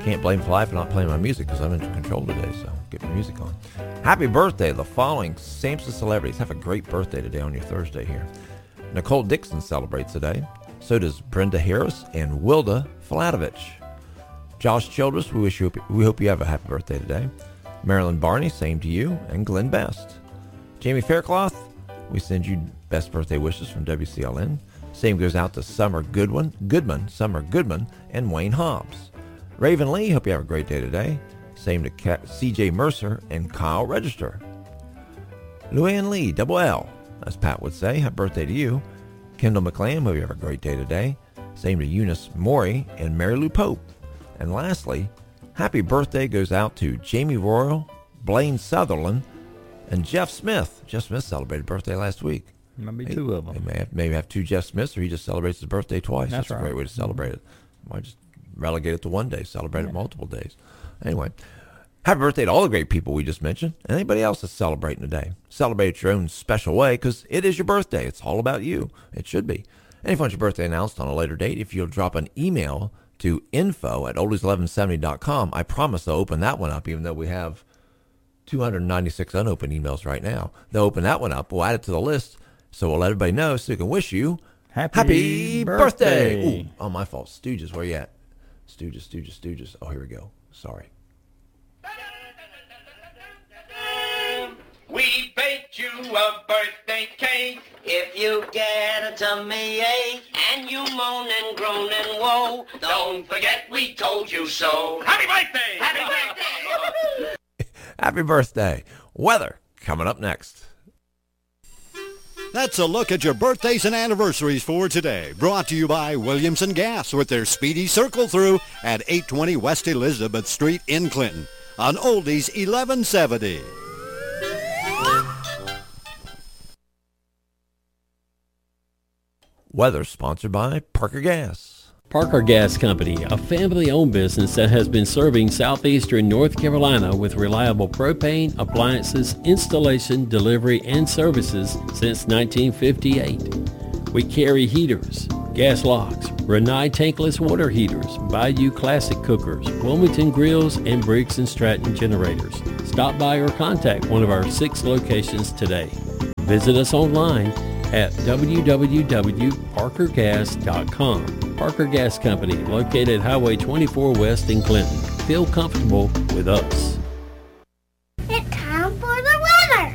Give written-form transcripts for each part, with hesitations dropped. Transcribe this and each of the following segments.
Can't blame Fly for not playing my music because I'm in control today, so get my music on. Happy birthday. The following Samson celebrities have a great birthday today on your Thursday here. Nicole Dixon celebrates today. So does Brenda Harris and Wilda Flatovich. Josh Childress, we hope you have a happy birthday today. Marilyn Barney, same to you. And Glenn Best. Jamie Faircloth, we send you best birthday wishes from WCLN. Same goes out to Summer Goodman, and Wayne Hobbs. Raven Lee, hope you have a great day today. Same to CJ Mercer and Kyle Register. Luann Lee, double L, as Pat would say, happy birthday to you. Kendall McLean, hope you have a great day today. Same to Eunice Morey and Mary Lou Pope. And lastly, happy birthday goes out to Jamie Royal, Blaine Sutherland, and Jeff Smith. Jeff Smith celebrated birthday last week. Might be two of them. He maybe have two Jeff Smiths, or he just celebrates his birthday twice. That's right. A great way to celebrate it. Why just relegate it to one day, celebrate it multiple days. Anyway, happy birthday to all the great people we just mentioned, and anybody else that's celebrating today. Celebrate it your own special way, because it is your birthday. It's all about you. It should be. And if you want your birthday announced on a later date, if you'll drop an email to info@oldies1170.com, I promise they'll open that one up, even though we have 296 unopened emails right now. They'll open that one up. We'll add it to the list, so we'll let everybody know so we can wish you happy birthday. Ooh, oh, my fault. Stooges, where you at? Stooges. Oh, here we go. Sorry. We baked you a birthday cake. If you get a tummy ache and you moan and groan and woe, don't forget we told you so. Happy birthday! Happy birthday! Happy birthday. Weather coming up next. That's a look at your birthdays and anniversaries for today. Brought to you by Williamson Gas with their speedy circle through at 820 West Elizabeth Street in Clinton on Oldies 1170. Weather sponsored by Parker Gas. Parker Gas Company, a family-owned business that has been serving southeastern North Carolina with reliable propane, appliances, installation, delivery, and services since 1958. We carry heaters, gas locks, Rinnai tankless water heaters, Bayou Classic cookers, Wilmington grills, and Briggs & Stratton generators. Stop by or contact one of our 6 locations today. Visit us online at www.parkergas.com. Parker Gas Company, located at Highway 24 West in Clinton. Feel comfortable with us. It's time for the weather.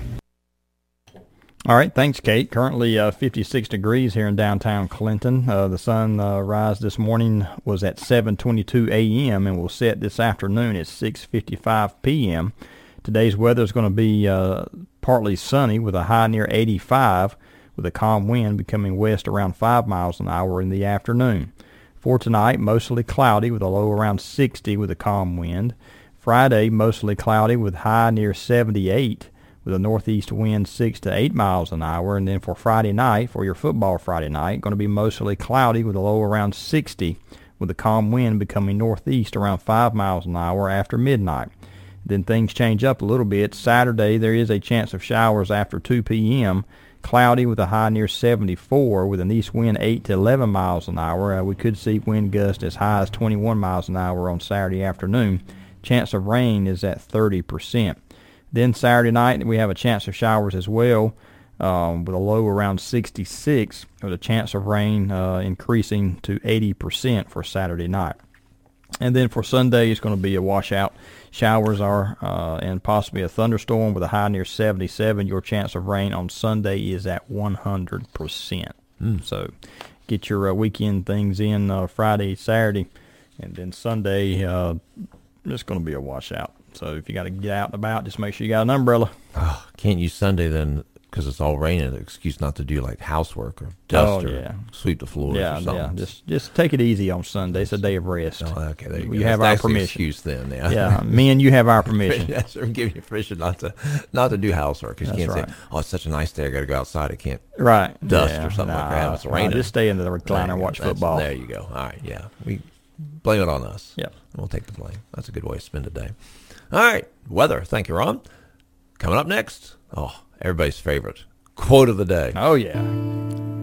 All right, thanks, Kate. Currently 56 degrees here in downtown Clinton. The sun rise this morning was at 7:22 a.m. and will set this afternoon at 6:55 p.m. Today's weather is going to be partly sunny with a high near 85, with a calm wind becoming west around 5 miles an hour in the afternoon. For tonight, mostly cloudy with a low around 60 with a calm wind. Friday, mostly cloudy with high near 78 with a northeast wind 6 to 8 miles an hour. And then for Friday night, for your football Friday night, going to be mostly cloudy with a low around 60 with a calm wind becoming northeast around 5 miles an hour after midnight. Then things change up a little bit. Saturday, there is a chance of showers after 2 p.m., cloudy with a high near 74 with an east wind 8 to 11 miles an hour. We could see wind gusts as high as 21 miles an hour on Saturday afternoon. Chance of rain is at 30%. Then Saturday night we have a chance of showers as well with a low around 66 with a chance of rain increasing to 80% for Saturday night. And then for Sunday it's going to be a washout. Showers are and possibly a thunderstorm with a high near 77. Your chance of rain on Sunday is at 100%. So get your weekend things in Friday, Saturday, and then Sunday it's going to be a washout. So if you got to get out and about, just make sure you got an umbrella. Oh, can't use Sunday then because it's all raining. An excuse not to do like housework or dust or sweep the floors or something. Yeah, just take it easy on Sunday. It's a day of rest. Oh, okay, there you go. You have our permission. Excuse then. Yeah, me and you have our permission. Yes, we're giving you permission not to do housework. Because you can't say, "Oh, it's such a nice day. I got to go outside. I can't dust or something like that. It's raining. Just stay in the recliner and watch football. There you go. All right, yeah, we blame it on us. Yeah, we'll take the blame. That's a good way to spend a day. All right, weather. Thank you, Ron. Coming up next, everybody's favorite quote of the day. Oh, yeah.